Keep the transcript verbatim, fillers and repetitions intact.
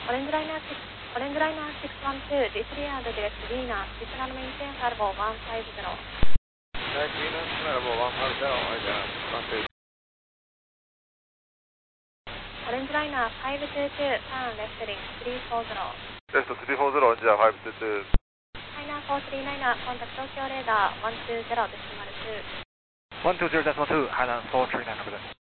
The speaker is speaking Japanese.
オレンジライナーシックス、オレンジライナーシックスワンツー、ディスリアードディレクトビーナー、ディスランドメインテンサルボーワンファイブゼロ。 Right, Venus, Level one five zero, again, one two. オレンジライナーファイブツーツー、ターンレフトリンスリーフォーゼロ。 レフトスリーフォーゼロ、オレンジライナーファイブツーツー。 ライナーフォースリーナイナー、コンタクト東京レーダーワンツーゼロデシマルツー。 one two zero decimal two, Highland four three nine over there.